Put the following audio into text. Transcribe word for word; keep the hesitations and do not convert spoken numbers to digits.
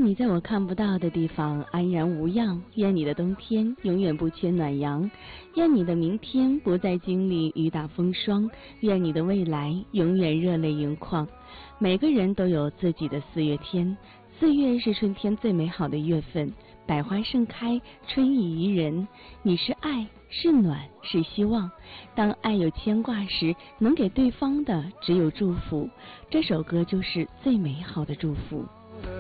愿你在我看不到的地方安然无恙，愿你的冬天永远不缺暖阳，愿你的明天不再经历雨打风霜，愿你的未来永远热泪盈眶。每个人都有自己的四月天，四月是春天最美好的月份，百花盛开，春意宜人。你是爱，是暖，是希望。当爱有牵挂时，能给对方的只有祝福。这首歌就是最美好的祝福。